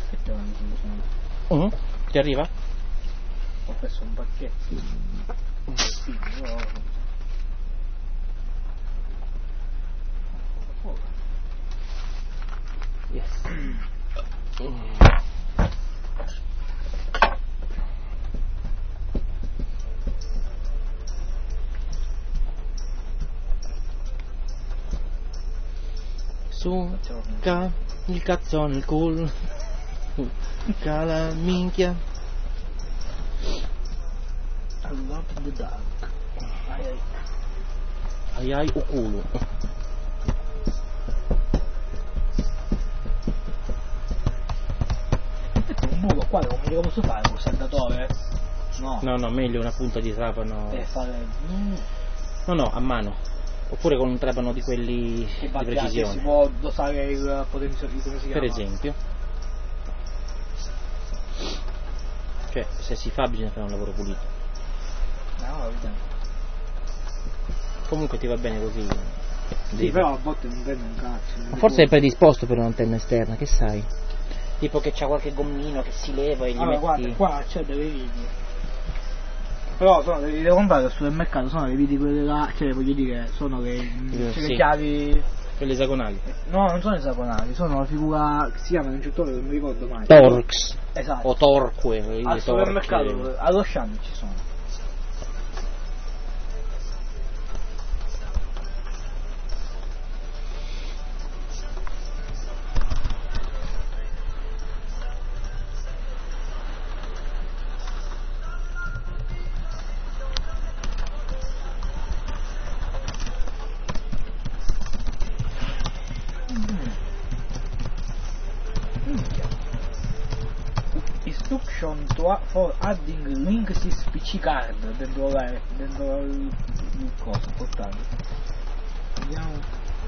Ti arriva? Ho preso un pacchetto. Yes. Su, il cazzo nel culo. La minchia. I love the dark. Ai o culo. Un buco qua non mi posso fare un saldatore? No. No, meglio una punta di trapano. Per fare. No, a mano. Oppure con un trapano di quelli di precisione. Si può dosare il potenziale, come si chiama? Per esempio. Cioè, se si fa bisogna fare un lavoro pulito. No, evidente. Comunque ti va bene così. Sì, però a volte non prende un cazzo. Forse è predisposto per un'antenna esterna, che sai? Tipo che c'ha qualche gommino che si leva e gli metti... Guarda, qua c'è delle viti. Però sono le devo comprare al supermercato, sono le viti quelle là, cioè voglio dire, sono le chiavi... Quelle esagonali. No, non sono esagonali, sono la figura che si chiama in un certo non mi ricordo mai. Torx. Esatto. O Torque. Al supermercato, allo Sciami ci sono. Instruction for adding Linksys PC card dentro il coso portato. Vediamo.